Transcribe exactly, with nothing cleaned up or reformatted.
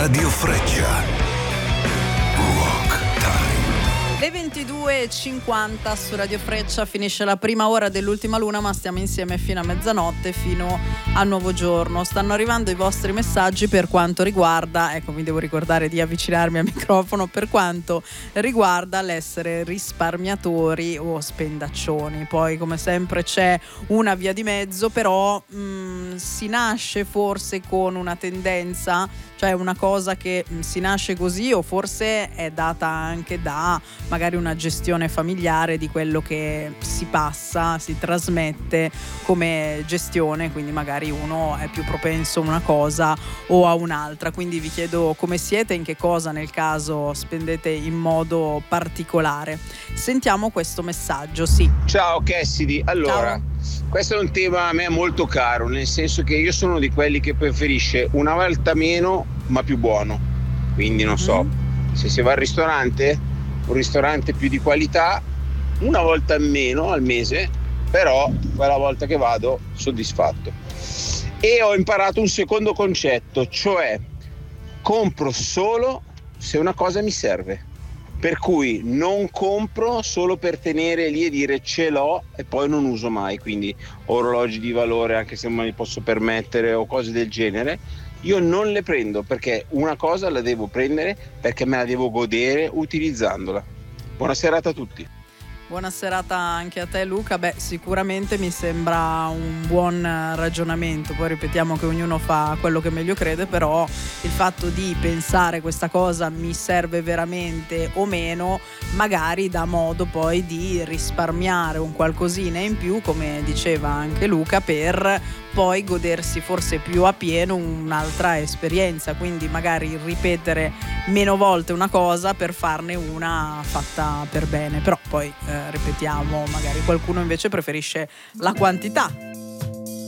Radio Freccia. Rock Time. Le ventidue e cinquanta su Radio Freccia, finisce la prima ora dell'ultima luna, ma stiamo insieme fino a mezzanotte, fino a nuovo giorno. Stanno arrivando i vostri messaggi per quanto riguarda, ecco, mi devo ricordare di avvicinarmi al microfono, per quanto riguarda l'essere risparmiatori o spendaccioni. Poi come sempre c'è una via di mezzo, però mh, si nasce forse con una tendenza, cioè una cosa che mh, si nasce così, o forse è data anche da magari una gestione familiare di quello che si passa, si trasmette come gestione, quindi magari uno è più propenso a una cosa o a un'altra. Quindi vi chiedo come siete, in che cosa nel caso spendete in modo particolare. Sentiamo questo messaggio, sì. Ciao Cassidy, allora Ciao. Questo è un tema a me molto caro, nel senso che io sono di quelli che preferisce una volta meno ma più buono, quindi non so, mm. se si va al ristorante, un ristorante più di qualità, una volta in meno al mese, però quella volta che vado soddisfatto. E ho imparato un secondo concetto, cioè compro solo se una cosa mi serve, per cui non compro solo per tenere lì e dire ce l'ho e poi non uso mai, quindi orologi di valore anche se non me li posso permettere o cose del genere, io non le prendo perché una cosa la devo prendere perché me la devo godere utilizzandola. Buona serata a tutti. Buona serata anche a te Luca. Beh, sicuramente mi sembra un buon ragionamento, poi ripetiamo che ognuno fa quello che meglio crede, però il fatto di pensare questa cosa mi serve veramente o meno magari dà modo poi di risparmiare un qualcosina in più, come diceva anche Luca, per poi godersi forse più a pieno un'altra esperienza, quindi magari ripetere meno volte una cosa per farne una fatta per bene, però poi eh, ripetiamo, magari qualcuno invece preferisce la quantità.